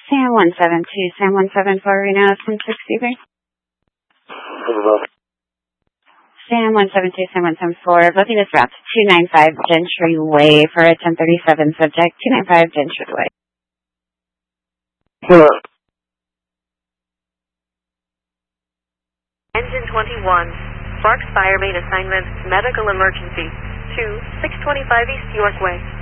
Sam 172, Sam 174, Reno, Sam 63. Sam 172, Sam 174, booking this route to 295 Gentry Way for a 1037 subject, 295 Gentry Way. Engine 21, Sparks Fire Main Assignment, Medical Emergency, 625 East York Way.